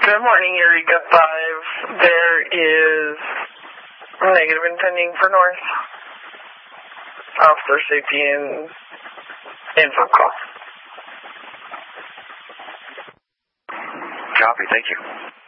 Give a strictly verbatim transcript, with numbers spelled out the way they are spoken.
Good morning, Eureka five. There is negative intending for north. Officer safety and info call. Copy, thank you.